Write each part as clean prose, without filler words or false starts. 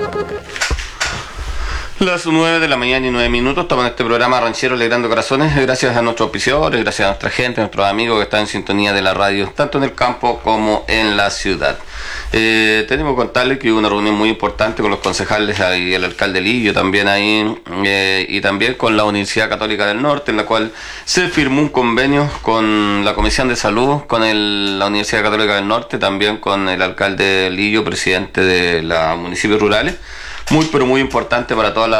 Las 9 de la mañana y 9 minutos, estamos en este programa Ranchero Alegrando Corazones, gracias a nuestros auspiciadores, gracias a nuestra gente, a nuestros amigos que están en sintonía de la radio, tanto en el campo como en la ciudad. Tenemos que contarles que hubo una reunión muy importante con los concejales y el alcalde Lillo también ahí, y también con la Universidad Católica del Norte, en la cual se firmó un convenio con la Comisión de Salud, con la Universidad Católica del Norte, también con el alcalde Lillo, presidente de los municipios rurales. Muy pero muy importante para toda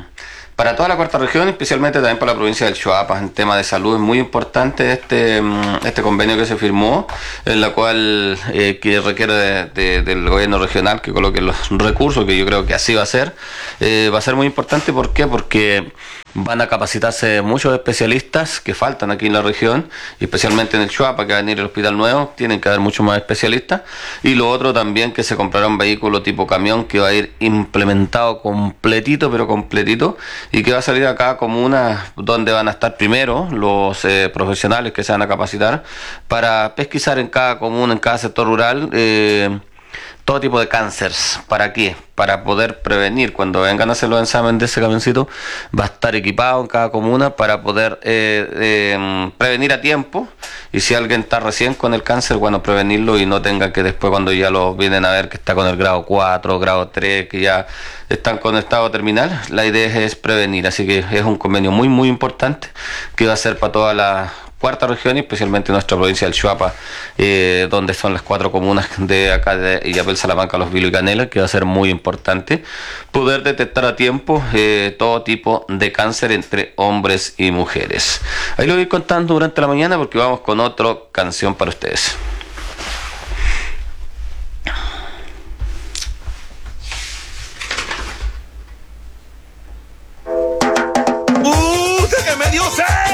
la cuarta región, especialmente también para la provincia del Choapa. En tema de salud es muy importante este convenio que se firmó, en la cual que requiere del gobierno regional que coloque los recursos, que yo creo que así va a ser. Va a ser muy importante, ¿por qué? Porque van a capacitarse muchos especialistas que faltan aquí en la región, y especialmente en el Choapa, que va a venir el hospital nuevo, tienen que haber muchos más especialistas. Y lo otro también, que se comprará un vehículo tipo camión que va a ir implementado completito, pero completito, y que va a salir a cada comuna, donde van a estar primero los profesionales que se van a capacitar para pesquisar en cada comuna, en cada sector rural, todo tipo de cánceres. ¿Para qué? Para poder prevenir. Cuando vengan a hacer los exámenes de ese camioncito, va a estar equipado en cada comuna para poder prevenir a tiempo. Y si alguien está recién con el cáncer, bueno, prevenirlo, y no tenga que después, cuando ya lo vienen a ver que está con el grado 4, grado 3, que ya están con estado terminal, la idea es prevenir. Así que es un convenio muy muy importante que va a ser para toda la cuarta región, y especialmente nuestra provincia del Choapa, donde son las 4 comunas de acá de Illapel, Salamanca, Los Vilos y Canela, que va a ser muy importante poder detectar a tiempo todo tipo de cáncer entre hombres y mujeres. Ahí lo voy contando durante la mañana, porque vamos con otra canción para ustedes. ¡Que me dio sed!